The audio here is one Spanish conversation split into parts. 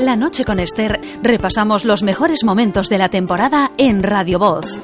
La noche con Esther. Repasamos los mejores momentos de la temporada en Radio Voz.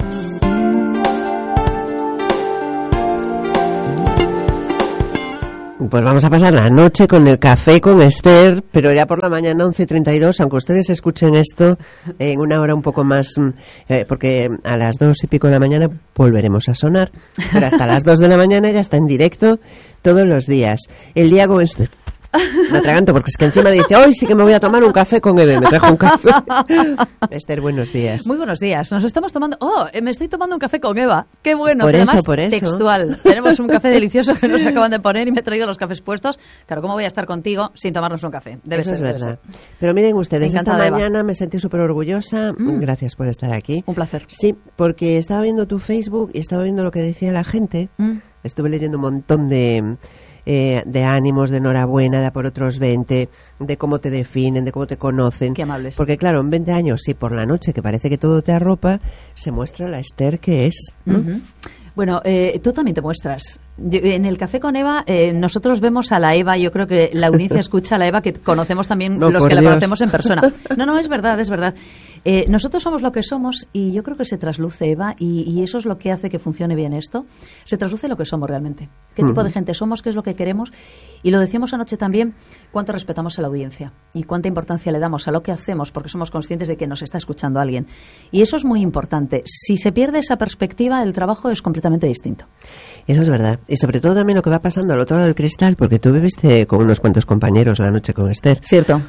Pues vamos a pasar la noche con el café con Esther, pero ya por la mañana 11:32, aunque ustedes escuchen esto en una hora un poco más, porque a las 2:00 de la mañana volveremos a sonar, pero hasta las 2 de la mañana ya está en directo todos los días. El día con Esther. Me atraganto porque es que encima dice, hoy sí que me voy a tomar un café con Eve. Me trajo un café. Esther, buenos días. Muy buenos días. Nos estamos tomando... me estoy tomando un café con Eva. Qué bueno. Por eso. Textual. Tenemos un café delicioso que nos acaban de poner y me he traído los cafés puestos. Claro, ¿cómo voy a estar contigo sin tomarnos un café? Eso es verdad. Pero miren ustedes, esta mañana me sentí súper orgullosa. Gracias por estar aquí. Un placer. Sí, porque estaba viendo tu Facebook y estaba viendo lo que decía la gente. Estuve leyendo un montón de ánimos, de enhorabuena, de a por otros 20, de cómo te definen, de cómo te conocen. Qué amables. Porque claro, en 20 años, sí, por la noche, que parece que todo te arropa, se muestra la Esther que es, ¿no? Bueno, tú también te muestras. En el café con Eva, nosotros vemos a la Eva, yo creo que la audiencia escucha a la Eva que conocemos también los que la conocemos en persona. No, es verdad, es verdad. Nosotros somos lo que somos y yo creo que se trasluce, Eva, y eso es lo que hace que funcione bien esto. Se trasluce lo que somos realmente. ¿Qué tipo de gente somos? ¿Qué es lo que queremos? Y lo decíamos anoche también, cuánto respetamos a la audiencia y cuánta importancia le damos a lo que hacemos porque somos conscientes de que nos está escuchando alguien. Y eso es muy importante. Si se pierde esa perspectiva, el trabajo es completamente distinto. Eso es verdad. Y sobre todo también lo que va pasando al otro lado del cristal, porque tú viviste con unos cuantos compañeros la noche con Esther. Cierto.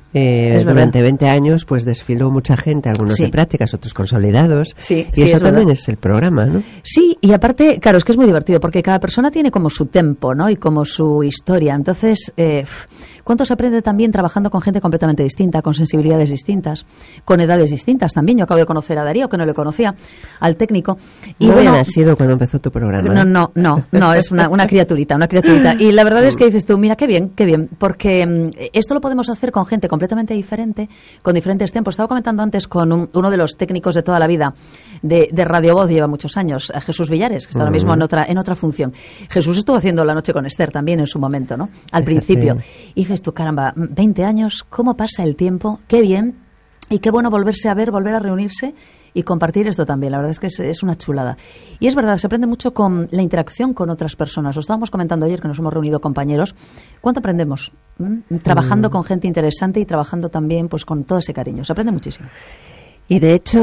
Durante 20 años pues desfiló mucha gente, algunos de prácticas, otros consolidados. Sí, y eso también es el programa, ¿no? Sí, y aparte, claro, es que es muy divertido, porque cada persona tiene como su tempo, ¿no? Y como su historia. Entonces, ¿cuánto se aprende también trabajando con gente completamente distinta, con sensibilidades distintas, con edades distintas también? Yo acabo de conocer a Darío, que no le conocía, al técnico. Y no había nacido cuando empezó tu programa. No, es una criaturita. Y la verdad es que dices tú, mira, qué bien, porque esto lo podemos hacer con gente completamente diferente, con diferentes tiempos. Estaba comentando antes con uno de los técnicos de toda la vida de Radio Voz, lleva muchos años, a Jesús Villares, que está ahora mismo en otra función. Jesús estuvo haciendo La noche con Esther también en su momento, ¿no? Al principio. Y dices tú, caramba, 20 años, ¿cómo pasa el tiempo? Qué bien. Y qué bueno volverse a ver, volver a reunirse y compartir esto también. La verdad es que es una chulada. Y es verdad, se aprende mucho con la interacción con otras personas. Lo estábamos comentando ayer que nos hemos reunido compañeros. ¿Cuánto aprendemos? Trabajando con gente interesante y trabajando también pues con todo ese cariño. Se aprende muchísimo. Y de hecho,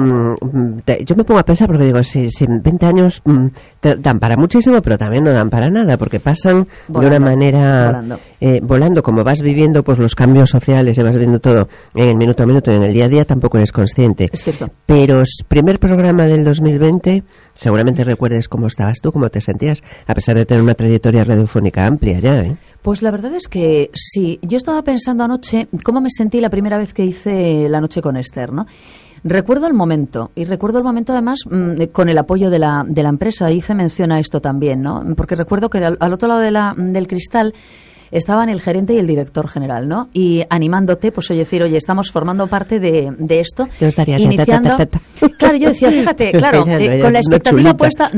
yo me pongo a pensar porque digo, si 20 años dan para muchísimo, pero también no dan para nada, porque pasan de una manera volando, como vas viviendo pues los cambios sociales y vas viendo todo en el minuto a minuto y en el día a día, tampoco eres consciente. Es cierto. Pero primer programa del 2020, seguramente recuerdes cómo estabas tú, cómo te sentías, a pesar de tener una trayectoria radiofónica amplia ya, ¿eh? Pues la verdad es que sí. Yo estaba pensando anoche cómo me sentí la primera vez que hice La noche con Esther, ¿no? Recuerdo el momento, y recuerdo el momento además con el apoyo de la empresa. Hice mención a esto también, ¿no? Porque recuerdo que al otro lado del cristal estaban el gerente y el director general, ¿no? Y animándote, pues oye, estamos formando parte de esto. Yo estaría iniciando. Claro, yo decía, fíjate, claro, con la expectativa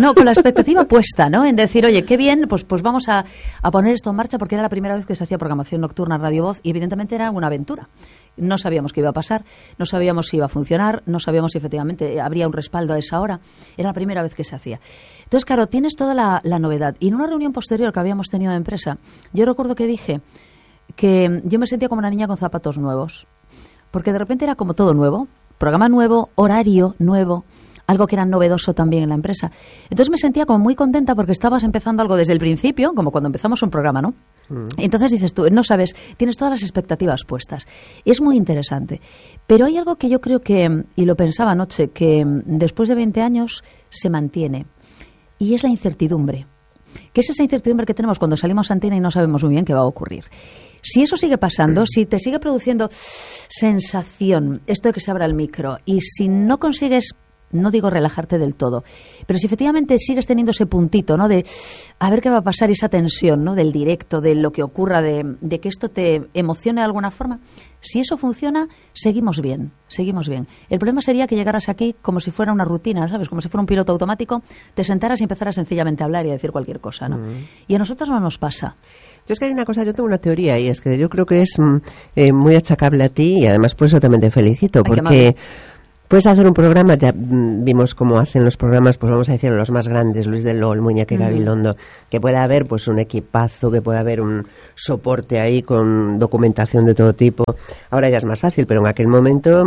puesta, ¿no? En decir, oye, qué bien, pues vamos a poner esto en marcha, porque era la primera vez que se hacía programación nocturna en Radio Voz y evidentemente era una aventura. No sabíamos qué iba a pasar, no sabíamos si iba a funcionar, no sabíamos si efectivamente habría un respaldo a esa hora. Era la primera vez que se hacía. Entonces, claro, tienes toda la novedad. Y en una reunión posterior que habíamos tenido de empresa, yo recuerdo que dije que yo me sentía como una niña con zapatos nuevos. Porque de repente era como todo nuevo, programa nuevo, horario nuevo, algo que era novedoso también en la empresa. Entonces me sentía como muy contenta porque estabas empezando algo desde el principio, como cuando empezamos un programa, ¿no? Entonces dices tú, no sabes, tienes todas las expectativas puestas. Es muy interesante. Pero hay algo que yo creo que, y lo pensaba anoche, que después de 20 años se mantiene. Y es la incertidumbre. ¿Qué es esa incertidumbre que tenemos cuando salimos a antena y no sabemos muy bien qué va a ocurrir? Si eso sigue pasando, si te sigue produciendo sensación, esto de que se abra el micro, y si no consigues, no digo relajarte del todo, pero si efectivamente sigues teniendo ese puntito, ¿no? De a ver qué va a pasar, esa tensión, ¿no? Del directo, de lo que ocurra, de que esto te emocione de alguna forma, si eso funciona, seguimos bien. El problema sería que llegaras aquí como si fuera una rutina, ¿sabes? Como si fuera un piloto automático, te sentaras y empezaras sencillamente a hablar y a decir cualquier cosa, ¿no? Y a nosotros no nos pasa. Yo es que hay una cosa, yo tengo una teoría y es que yo creo que es muy achacable a ti y además por eso también te felicito, porque puedes hacer un programa, ya vimos cómo hacen los programas, pues vamos a decir los más grandes, Luis del Lol, Muñeca Gabilondo, que pueda haber pues un equipazo, que pueda haber un soporte ahí con documentación de todo tipo. Ahora ya es más fácil, pero en aquel momento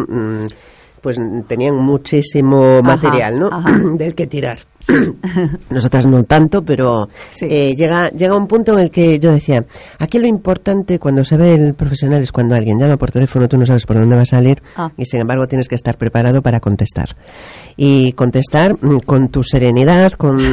pues tenían muchísimo material, ¿no? Del que tirar. Sí. Nosotras no tanto, pero sí. Llega un punto en el que yo decía, aquí lo importante cuando se ve el profesional es cuando alguien llama por teléfono, tú no sabes por dónde va a salir y sin embargo tienes que estar preparado para contestar. Y contestar con tu serenidad,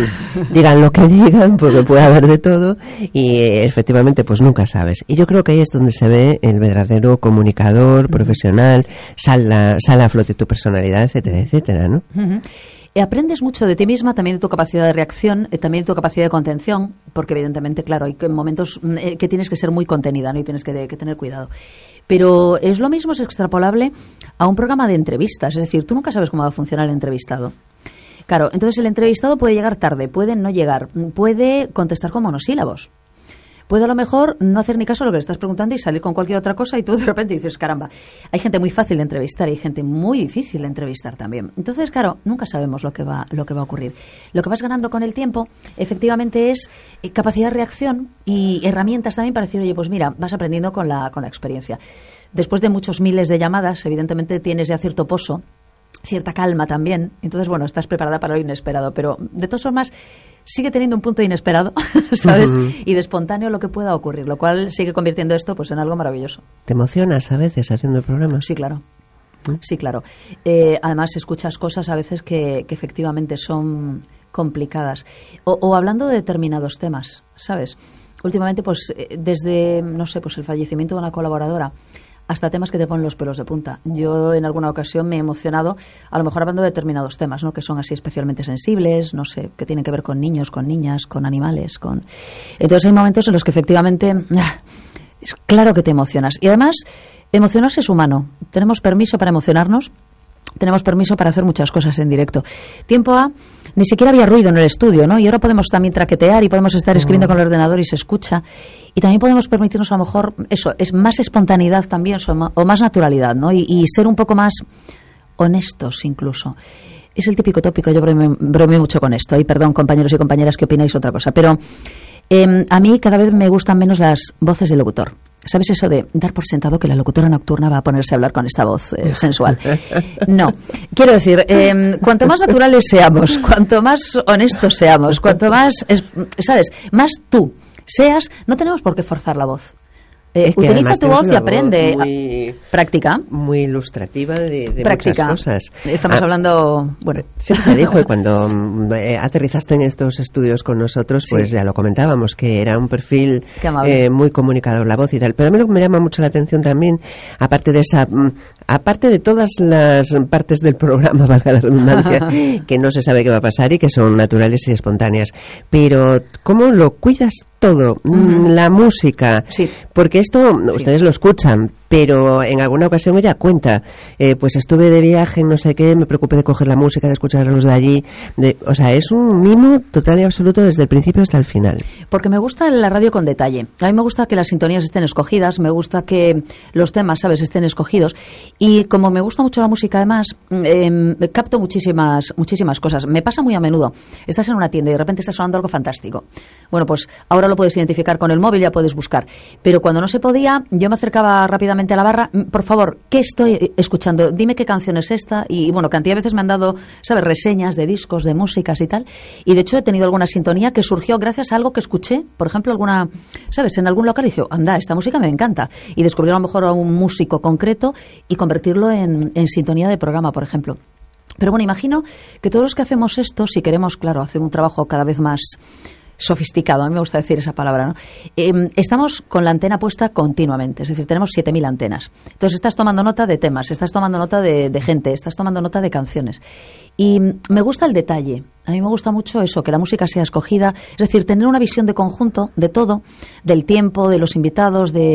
digan lo que digan, porque puede haber de todo y efectivamente pues nunca sabes. Y yo creo que ahí es donde se ve el verdadero comunicador, profesional, sale a flote tu personalidad, etcétera, etcétera, ¿no? Aprendes mucho de ti misma, también de tu capacidad de reacción, también de tu capacidad de contención, porque evidentemente, claro, hay momentos que tienes que ser muy contenida, ¿no? Y tienes que tener cuidado. Pero es lo mismo, es extrapolable a un programa de entrevistas, es decir, tú nunca sabes cómo va a funcionar el entrevistado. Claro, entonces el entrevistado puede llegar tarde, puede no llegar, puede contestar con monosílabos. Puede a lo mejor no hacer ni caso a lo que le estás preguntando y salir con cualquier otra cosa y tú de repente dices, caramba, hay gente muy fácil de entrevistar y hay gente muy difícil de entrevistar también. Entonces, claro, nunca sabemos lo que va a ocurrir. Lo que vas ganando con el tiempo, efectivamente, es capacidad de reacción y herramientas también para decir, oye, pues mira, vas aprendiendo con la experiencia. Después de muchos miles de llamadas, evidentemente tienes ya cierto pozo, cierta calma también. Entonces, bueno, estás preparada para lo inesperado, pero de todas formas sigue teniendo un punto inesperado, ¿sabes? Y de espontáneo lo que pueda ocurrir, lo cual sigue convirtiendo esto pues en algo maravilloso. ¿Te emocionas a veces haciendo el programa? Sí, claro. Sí, claro. Además, escuchas cosas a veces que efectivamente son complicadas. O hablando de determinados temas, ¿sabes? Últimamente, pues desde, no sé, pues el fallecimiento de una colaboradora hasta temas que te ponen los pelos de punta. Yo en alguna ocasión me he emocionado, a lo mejor hablando de determinados temas, ¿no? Que son así especialmente sensibles, no sé, que tienen que ver con niños, con niñas, con animales, con... Entonces hay momentos en los que efectivamente es claro que te emocionas. Y además, emocionarse es humano. Tenemos permiso para emocionarnos. Tenemos permiso para hacer muchas cosas en directo. Tiempo A, ni siquiera había ruido en el estudio, ¿no? Y ahora podemos también traquetear y podemos estar escribiendo con el ordenador y se escucha. Y también podemos permitirnos a lo mejor, eso, es más espontaneidad también o más naturalidad, ¿no? Y ser un poco más honestos incluso. Es el típico tópico, yo bromeo mucho con esto. Y perdón, compañeros y compañeras, que opináis otra cosa. Pero a mí cada vez me gustan menos las voces del locutor. ¿Sabes eso de dar por sentado que la locutora nocturna va a ponerse a hablar con esta voz sensual? No. Quiero decir, cuanto más naturales seamos, cuanto más honestos seamos, cuanto más, ¿sabes? Más tú seas, no tenemos por qué forzar la voz. Utiliza tu voz y aprende. Práctica. Muy ilustrativa de muchas cosas. Estamos hablando, bueno. Siempre se dijo, y cuando aterrizaste en estos estudios con nosotros, pues ya lo comentábamos, que era un perfil muy comunicador, la voz y tal. Pero a mí lo que me llama mucho la atención también, aparte de todas las partes del programa, valga la redundancia, que no se sabe qué va a pasar y que son naturales y espontáneas, pero ¿cómo lo cuidas todo? La música, sí. Porque esto ustedes lo escuchan, pero en alguna ocasión ella cuenta, pues estuve de viaje, no sé qué, me preocupé de coger la música, de escuchar a los de allí, o sea, es un mimo total y absoluto desde el principio hasta el final. Porque me gusta la radio con detalle. A mí me gusta que las sintonías estén escogidas, me gusta que los temas, ¿sabes?, estén escogidos. Y como me gusta mucho la música, además, capto muchísimas cosas. Me pasa muy a menudo. Estás en una tienda y de repente está sonando algo fantástico. Bueno, pues ahora lo puedes identificar con el móvil, ya puedes buscar. Pero cuando no se podía, yo me acercaba rápidamente a la barra, por favor, ¿qué estoy escuchando? Dime qué canción es esta. Y bueno, cantidad de veces me han dado, ¿sabes?, reseñas de discos, de músicas y tal. Y de hecho he tenido alguna sintonía que surgió gracias a algo que escuché, por ejemplo, alguna, ¿sabes?, en algún local, y dije, anda, esta música me encanta. Y descubrí a lo mejor a un músico concreto y convertirlo en sintonía de programa, por ejemplo. Pero bueno, imagino que todos los que hacemos esto, si queremos, claro, hacer un trabajo cada vez más sofisticado, a mí me gusta decir esa palabra, ¿no? Estamos con la antena puesta continuamente, es decir, tenemos 7.000 antenas. Entonces estás tomando nota de temas, estás tomando nota de gente, estás tomando nota de canciones. Y me gusta el detalle. A mí me gusta mucho eso, que la música sea escogida, es decir, tener una visión de conjunto de todo, del tiempo, de los invitados,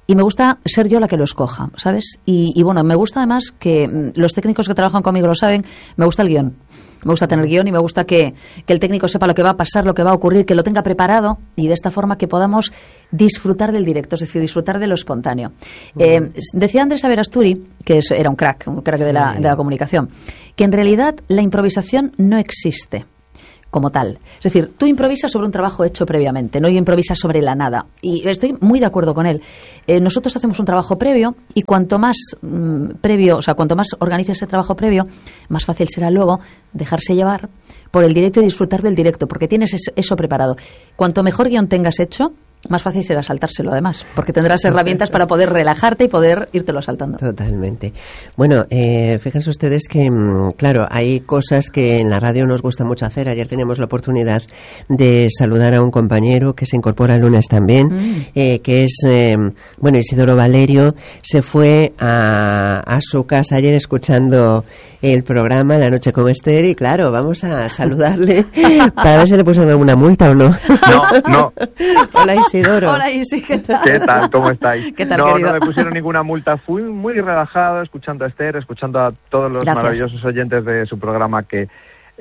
y me gusta ser yo la que lo escoja, ¿sabes? Y bueno, me gusta además que los técnicos que trabajan conmigo lo saben, me gusta el guión. Me gusta tener guión y me gusta que el técnico sepa lo que va a pasar, lo que va a ocurrir, que lo tenga preparado y de esta forma que podamos disfrutar del directo, es decir, disfrutar de lo espontáneo. Decía Andrés Averasturi, que era un crack de la comunicación, que en realidad la improvisación no existe como tal. Es decir, tú improvisas sobre un trabajo hecho previamente, no improvisas sobre la nada. Y estoy muy de acuerdo con él. Nosotros hacemos un trabajo previo y cuanto más cuanto más organices ese trabajo previo, más fácil será luego dejarse llevar por el directo y disfrutar del directo, porque tienes eso preparado. Cuanto mejor guión tengas hecho, más fácil será saltárselo además, porque tendrás herramientas para poder relajarte y poder írtelo saltando. Totalmente. Bueno, fíjense ustedes que, claro, hay cosas que en la radio nos gusta mucho hacer. Ayer teníamos la oportunidad de saludar a un compañero que se incorpora el lunes también, que es, Isidoro Valerio. Se fue a su casa ayer escuchando el programa La Noche con Esther y, claro, vamos a saludarle para ver si le pusieron alguna multa o no. No. Hola, Isidoro. Hola, Isi, ¿qué tal? ¿Qué tal? ¿Cómo estáis? ¿Qué tal, no querido? me pusieron ninguna multa. Fui muy relajado escuchando a Esther, escuchando a todos los maravillosos oyentes de su programa que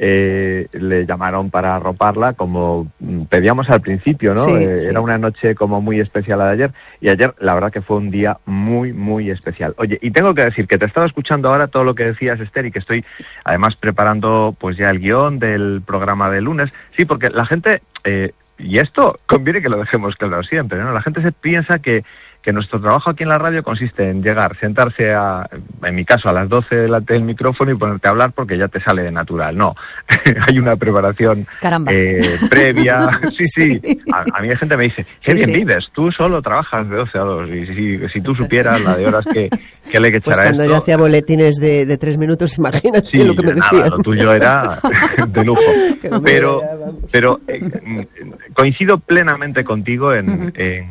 le llamaron para arroparla, como pedíamos al principio, ¿no? Sí. Era una noche como muy especial la de ayer, y ayer la verdad que fue un día muy, muy especial. Oye, y tengo que decir que te estaba escuchando ahora todo lo que decías, Esther, y que estoy además preparando pues ya el guión del programa de lunes. Sí, porque la gente... y esto conviene que lo dejemos claro siempre, ¿no? La gente se piensa que nuestro trabajo aquí en la radio consiste en llegar, sentarse en mi caso, a las 12 delante del micrófono y ponerte a hablar porque ya te sale natural. No, hay una preparación previa. Sí. A mí la gente me dice, qué bien vives, tú solo trabajas de 12 a 2. Y si tú supieras la de horas que le hay que echar pues a esto... cuando yo hacía boletines de 3 minutos, imagínate lo que me decían. Lo tuyo era de lujo. Pero coincido plenamente contigo en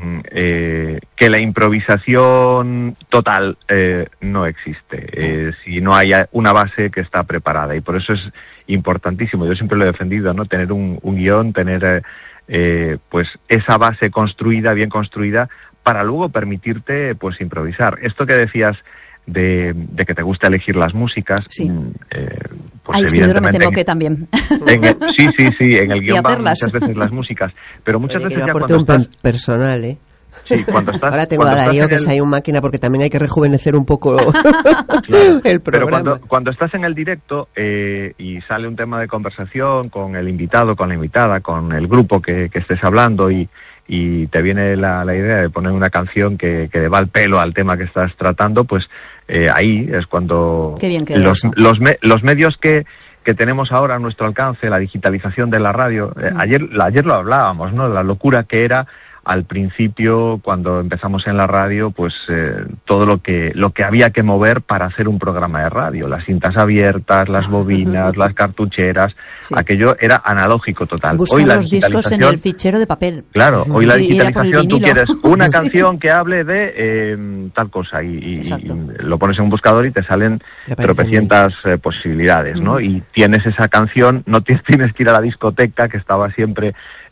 que la improvisación total no existe si no hay una base que está preparada, y por eso es importantísimo, yo siempre lo he defendido, ¿no? Tener un guión, tener pues esa base construida, bien construida, para luego permitirte pues improvisar. Esto que decías de que te gusta elegir las músicas, sí. Pues evidentemente me temo que también. Sí, en el guión van muchas veces las músicas, pero muchas veces ya cuando estás... personal, Sí, cuando estás... Ahora tengo a Darío, que es ahí un máquina, porque también hay que rejuvenecer un poco claro, el programa. Pero cuando estás en el directo y sale un tema de conversación con el invitado, con la invitada, con el grupo que estés hablando y te viene la idea de poner una canción que va al pelo al tema que estás tratando, pues ahí es cuando los medios que tenemos ahora a nuestro alcance, la digitalización de la radio, ayer lo hablábamos, ¿no? La locura que era al principio, cuando empezamos en la radio, pues todo lo que había que mover para hacer un programa de radio, las cintas abiertas, las bobinas, las cartucheras, aquello era analógico total. Buscar hoy la los discos en el fichero de papel. Claro, hoy la digitalización, tú quieres una canción que hable de tal cosa y lo pones en un buscador y te salen tropecientas posibilidades, ¿no? Y tienes esa canción, no tienes que ir a la discoteca, que estaba siempre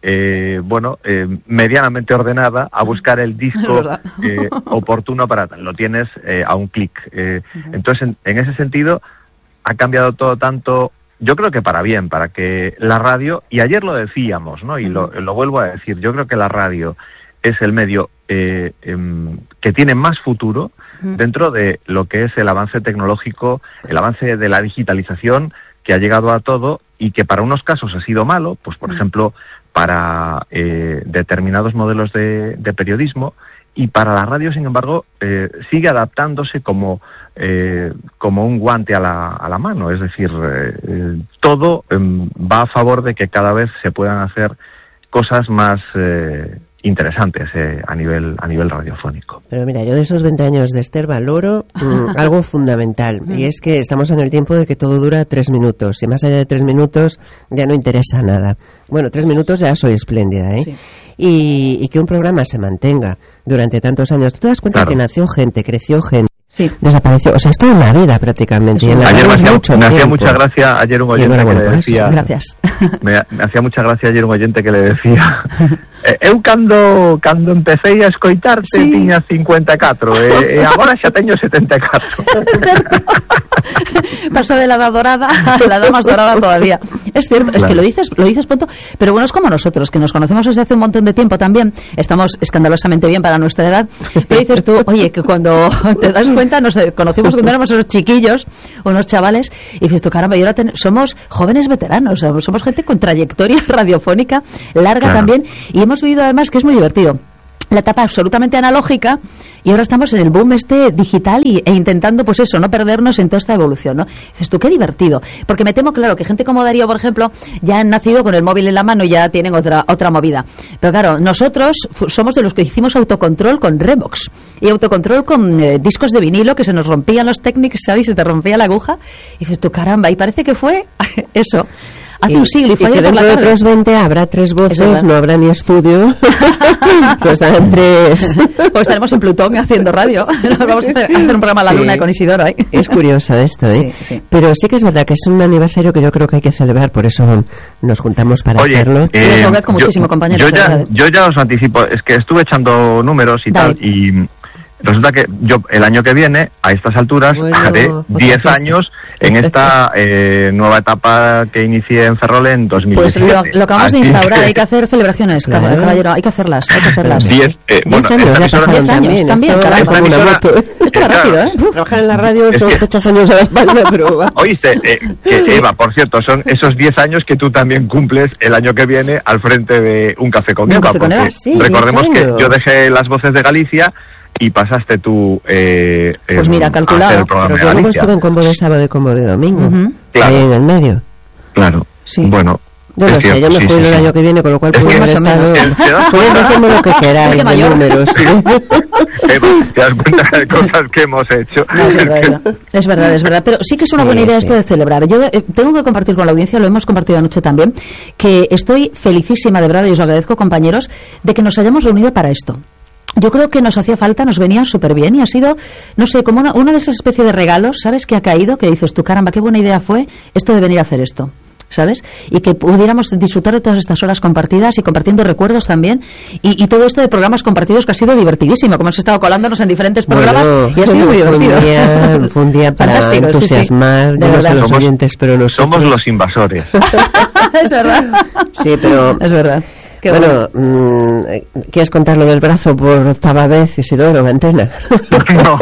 medianamente ordenada, a buscar el disco oportuno para tal. Lo tienes a un clic. Entonces, en ese sentido, ha cambiado todo tanto, yo creo que para bien, para que la radio, y ayer lo decíamos, ¿no? Y lo vuelvo a decir, yo creo que la radio es el medio que tiene más futuro dentro de lo que es el avance tecnológico, el avance de la digitalización, que ha llegado a todo y que para unos casos ha sido malo, pues por ejemplo para determinados modelos de periodismo, y para la radio, sin embargo, sigue adaptándose como un guante a la mano. Es decir, todo va a favor de que cada vez se puedan hacer cosas más interesantes a nivel radiofónico. Pero mira, yo de esos 20 años de Esther valoro algo fundamental, y es que estamos en el tiempo de que todo dura 3 minutos, y más allá de 3 minutos ya no interesa nada. Bueno, 3 minutos ya soy espléndida, Sí. Y que un programa se mantenga durante tantos años. ¿Tú te das cuenta que nació gente, creció gente? Sí. Desapareció, o sea, es toda una vida prácticamente. Ayer me hacía mucha gracia ayer un oyente que le decía... Gracias. Me hacía mucha gracia ayer un oyente que le decía eu cando empecé a escoitarte tiña 54, agora xa teño 74. Paso de la edad dorada a la edad más dorada todavía. Es cierto, es que lo dices pronto, pero bueno, es como nosotros, que nos conocemos desde hace un montón de tiempo también, estamos escandalosamente bien para nuestra edad, pero dices tú, oye, que cuando te das cuenta, nos conocimos cuando éramos unos chiquillos, unos chavales, y dices tú, caramba, y ahora somos jóvenes veteranos, somos gente con trayectoria radiofónica larga también, y hemos vivido además que es muy divertido la etapa absolutamente analógica y ahora estamos en el boom digital e intentando pues eso, no perdernos en toda esta evolución, ¿no? Dices tú, qué divertido, porque me temo, claro, que gente como Darío, por ejemplo, ya han nacido con el móvil en la mano y ya tienen otra movida, pero claro, nosotros somos de los que hicimos autocontrol con Revox y autocontrol con discos de vinilo que se nos rompían los Technics, ¿sabes? Se te rompía la aguja y dices tú, caramba, y parece que fue eso hace un siglo y fue que dentro de otros 20 habrá 3 voces, no habrá ni estudio. Pues dan 3. Pues estaremos en Plutón haciendo radio. Vamos a hacer un programa a la luna con Isidoro ahí. Es curioso esto, ¿eh? Sí. Pero sí que es verdad que es un aniversario que yo creo que hay que celebrar, por eso nos juntamos para hacerlo. Les agradezco muchísimo, compañeros. Yo ya os anticipo, es que estuve echando números y tal, y resulta que yo el año que viene, a estas alturas, haré 10 años en esta nueva etapa que inicié en Ferrol en 2017. Pues lo acabamos de instaurar, hay que hacer celebraciones, caballero, hay que hacerlas. 10 años también, caramba. Esto va rápido, ¿eh? Trabajar en la radio son muchos años a la espalda, pero va. Oíste, Eva, por cierto, son esos 10 años que tú también cumples el año que viene al frente de Un Café con Eva, porque recordemos que yo dejé las voces de Galicia y pasaste tú pues mira, calculado, pero yo luego estuve en combo de sábado y combo de domingo, ahí en el medio. Claro, bueno. Yo no sé, yo me jubilo el año que viene, con lo cual puedo haber estado... Podéis decirme lo que queráis de números. ¿Te das cuenta de cosas que hemos hecho? No, es verdad. Pero sí que es una buena idea esto de celebrar. Yo tengo que compartir con la audiencia, lo hemos compartido anoche también, que estoy felicísima, de verdad, y os agradezco, compañeros, de que nos hayamos reunido para esto. Yo creo que nos hacía falta, nos venía súper bien y ha sido, no sé, como una de esas especies de regalos, ¿sabes? Que ha caído, que dices tú, caramba, qué buena idea fue esto de venir a hacer esto, ¿sabes? Y que pudiéramos disfrutar de todas estas horas compartidas y compartiendo recuerdos también y todo esto de programas compartidos que ha sido divertidísimo, como hemos estado colándonos en diferentes programas y ha sido muy divertido. Fue un día para entusiasmar, de verdad. Los oyentes, pero nosotros... Somos los invasores. Es verdad. Sí, pero... Es verdad. Bueno, ¿quieres contar lo del brazo por octava vez, Isidoro, en antena? No.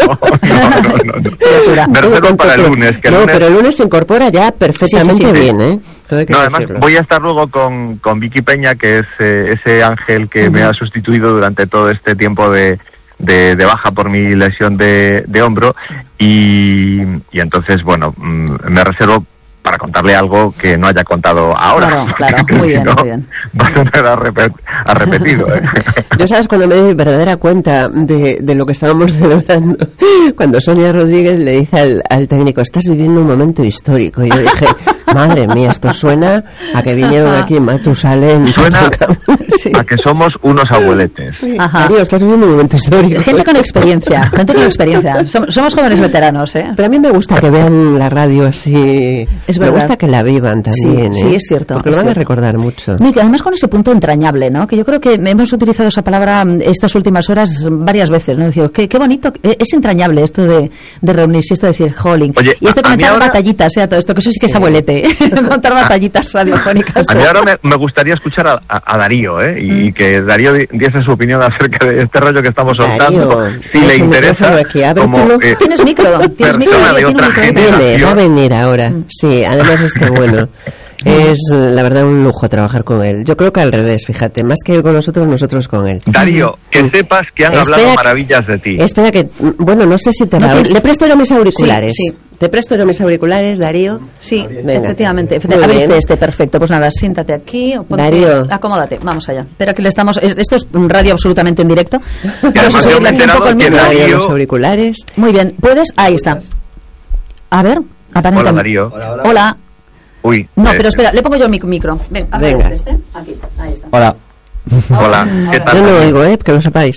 Me reservo para el lunes. Pero el lunes se incorpora ya perfectamente bien, ¿eh? Además voy a estar luego con Vicky Peña, que es ese ángel que me ha sustituido durante todo este tiempo de baja por mi lesión de hombro y entonces, bueno, me reservo para contarle algo que no haya contado ahora. Claro, muy bien, muy bien. Va a sonar a repetido. Yo, ¿sabes? Cuando me di verdadera cuenta de lo que estábamos celebrando, cuando Sonia Rodríguez le dice al técnico, estás viviendo un momento histórico, y yo dije, madre mía, esto suena a que vinieron aquí en Matusalén. Suena a que somos unos abueletes. Darío, estás viviendo un momento histórico. Gente con experiencia. Somos jóvenes veteranos, ¿eh? Pero a mí me gusta que vean la radio así. Me gusta que la vivan también. Sí, es cierto. Porque lo van a recordar mucho. No, y que además con ese punto entrañable, ¿no? Que yo creo que hemos utilizado esa palabra estas últimas horas varias veces, ¿no? Decir, qué bonito, es entrañable esto de reunirse, esto de decir, jolín. Oye, y esto de comentar batallitas, todo esto, que eso sí que es abuelete, contar batallitas radiofónicas. A mí ahora me gustaría escuchar a Darío, y que Darío diese su opinión acerca de este rollo que estamos soltando. Si le interesa. Como, ¿Tienes micro? Va a venir ahora. Sí, además es que bueno, es la verdad un lujo trabajar con él. Yo creo que al revés, fíjate, más que él con nosotros con él. Darío, que sepas que han hablado maravillas de ti. Espera que, bueno, no sé si te le presto yo mis auriculares. Sí. ¿Te presto yo mis auriculares, Darío? Sí, efectivamente. A ver, perfecto. Pues nada, siéntate aquí. Darío. Acomódate, vamos allá. Pero que le estamos... Esto es un radio absolutamente en directo. Además, yo me he enterado que Darío... los auriculares. Muy bien, ¿puedes? Ahí está. A ver, aparentemente. Hola, Darío. Hola. Uy. No, pero espera, le pongo yo el micro. Venga. Aquí, ahí está. Hola. Hola, ¿qué tal? Yo no oigo, que lo sepáis.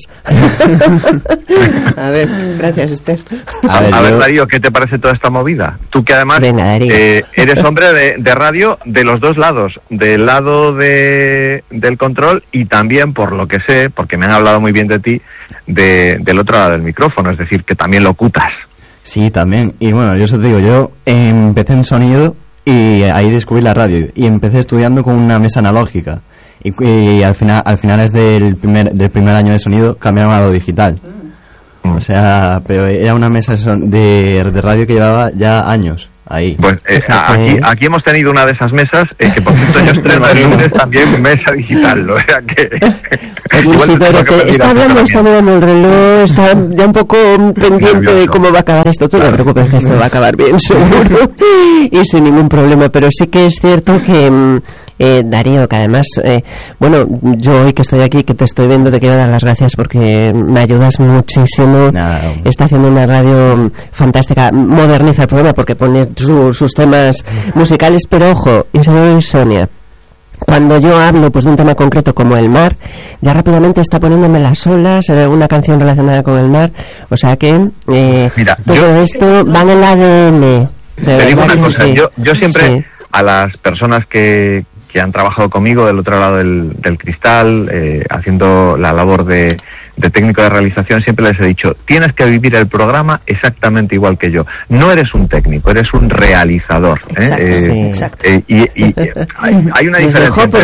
A ver, gracias, Esther. A ver, Darío, ¿qué te parece toda esta movida? Tú que además eres hombre de radio de los dos lados, del lado del control y también, por lo que sé, porque me han hablado muy bien de ti, del otro lado del micrófono, es decir, que también locutas. Sí, también. Y bueno, yo te digo, yo empecé en sonido y ahí descubrí la radio y empecé estudiando con una mesa analógica. Y al final del primer año de sonido cambiaron a lo digital. O sea, pero era una mesa de radio que llevaba ya años ahí. Pues aquí hemos tenido una de esas mesas, que por cierto yo estreno el lunes también mesa digital, o sea que... Isidoro, que está hablando, está mirando el reloj, está ya un poco pendiente de cómo va a acabar esto. Tú no te preocupes, que esto va a acabar bien, seguro, y sin ningún problema. Pero sí que es cierto que... Darío, que además, bueno, yo hoy que estoy aquí, que te estoy viendo, te quiero dar las gracias porque me ayudas muchísimo. Está haciendo una radio fantástica, moderniza el programa porque pone sus temas musicales, pero ojo, Isidoro y Sonia, cuando yo hablo pues de un tema concreto como el mar, ya rápidamente está poniéndome las olas, una canción relacionada con el mar, o sea que mira, todo esto va en el ADN. Te digo una cosa, sí. yo siempre a las personas que han trabajado conmigo del otro lado del cristal, haciendo la labor de técnico de realización, siempre les he dicho, tienes que vivir el programa exactamente igual que yo. No eres un técnico, eres un realizador. Exacto. Y hay una diferencia entre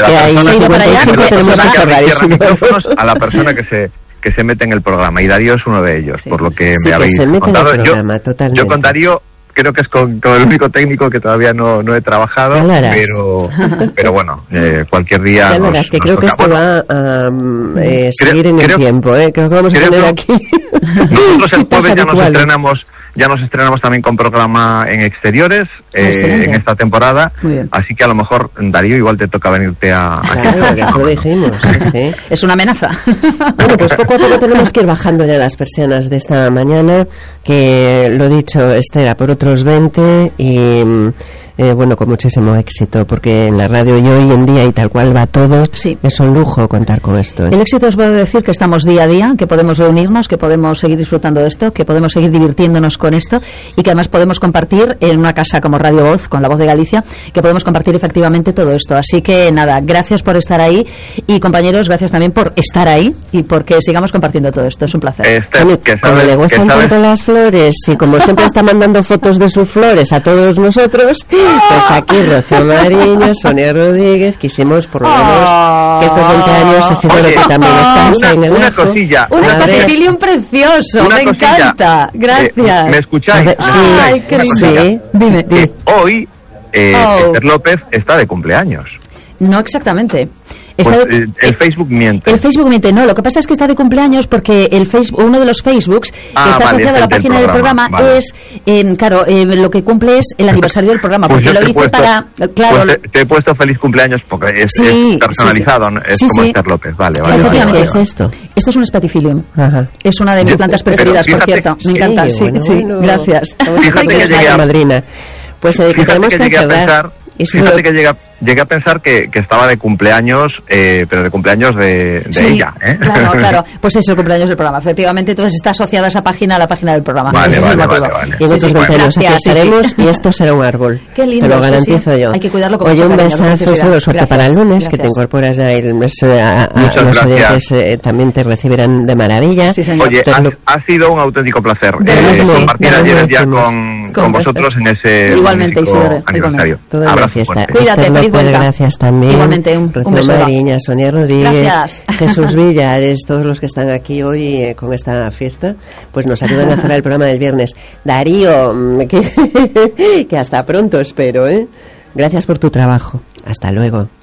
a la persona que se mete en el programa, y Darío es uno de ellos, por lo que me habéis contado. Yo con Darío creo que es con el único técnico que todavía no he trabajado, pero bueno, cualquier día es que creo que esto va a seguir en el tiempo, creo que vamos a tener aquí nosotros el jueves ya nos estrenamos también con programa en exteriores en esta temporada, así que a lo mejor, Darío, igual te toca venirte a claro, que eso lo dijimos, sí. Es una amenaza. Bueno, pues poco a poco tenemos que ir bajando ya las persianas de esta mañana, que lo dicho, Esther, a por otros 20 y... bueno, con muchísimo éxito, porque en la radio y hoy en día y tal cual va todo, es un lujo contar con esto. El éxito os puedo decir que estamos día a día, que podemos reunirnos, que podemos seguir disfrutando de esto, que podemos seguir divirtiéndonos con esto y que además podemos compartir en una casa como Radio Voz, con La Voz de Galicia, que podemos compartir efectivamente todo esto. Así que nada, gracias por estar ahí y compañeros, gracias también por estar ahí y porque sigamos compartiendo todo esto. Es un placer. Como le gustan tanto las flores y como siempre está mandando fotos de sus flores a todos nosotros, pues aquí Rocío Mariño, Sonia Rodríguez, quisimos por lo menos que estos 20 años ha sido lo que también estás en el una cosilla. Un espatifilium precioso, me encanta. Gracias. ¿Me escucháis? Ay, qué lindo. Dime. Hoy Esther López está de cumpleaños. No exactamente. El Facebook miente. El Facebook miente, no. Lo que pasa es que está de cumpleaños porque uno de los Facebooks que está asociado a la página del programa es, claro, lo que cumple es el aniversario del programa. Pues porque lo hice para... Claro, pues te he puesto feliz cumpleaños porque es personalizado, es como Esther López. Vale. ¿Qué es esto? Esto es un espatifilium. Es una de mis plantas preferidas, por cierto. Me encanta. Bueno. Gracias. Fíjate que llegué a madrina. Pues tenemos que cerrar. Fíjate que llegué a pensar que estaba de cumpleaños, pero de cumpleaños de ella. Claro. Pues es el cumpleaños del programa. Efectivamente, entonces está asociada esa página a la página del programa. Vale. Y esos 20 años aquí estaremos y esto será un árbol. Qué lindo. Te lo garantizo yo. Hay que cuidarlo con Oye, un besazo, solo suerte para el lunes, que te incorporas ya el mes. Los oyentes también te recibirán de maravilla. Sí, señor. Oye, ha sido un auténtico placer compartir ayer ya con vosotros en ese aniversario. Toda la fiesta. Cuídate, feliz vuelta. Gracias también. Igualmente, un beso. Mariña, Sonia Rodríguez, gracias. Jesús Villares, todos los que están aquí hoy con esta fiesta, pues nos ayudan a cerrar el programa del viernes. Darío, que hasta pronto espero, Gracias por tu trabajo. Hasta luego.